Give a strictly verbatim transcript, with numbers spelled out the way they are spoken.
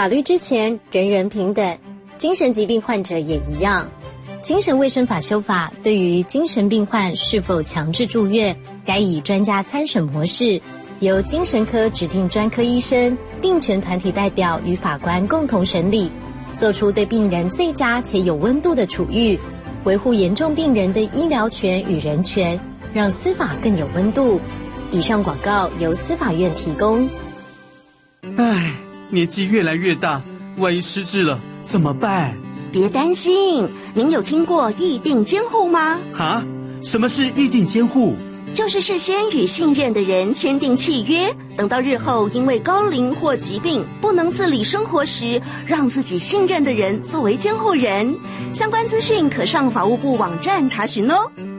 法律之前人人平等，精神疾病患者也一样。精神卫生法修法对于精神病患是否强制住院，该以专家参审模式，由精神科指定专科医生、病权团体代表与法官共同审理，做出对病人最佳且有温度的处遇，维护严重病人的医疗权与人权，让司法更有温度。以上广告由司法院提供。 唉，年纪越来越大，万一失智了怎么办？ 别担心，您有听过议定监护吗？ 哈？什么是议定监护？ 就是事先与信任的人签订契约，等到日后因为高龄或疾病不能自理生活时，让自己信任的人作为监护人。相关资讯可上法务部网站查询哦。